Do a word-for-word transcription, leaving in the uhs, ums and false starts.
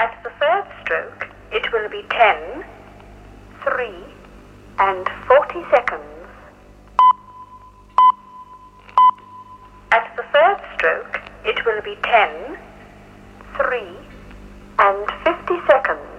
At the third stroke, it will be ten, three, and forty seconds. At the third stroke, it will be ten, three, and fifty seconds.